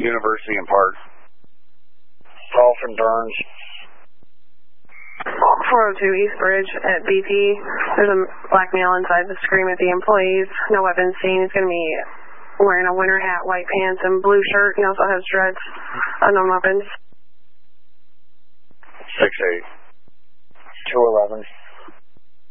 University and Park. Dolphin Burns. 402 East Bridge at BP. There's a black male inside the scream at the employees. No weapons seen. He's going to be wearing a winter hat, white pants, and blue shirt. He also has dreads. Unknown weapons. 6-8. 211.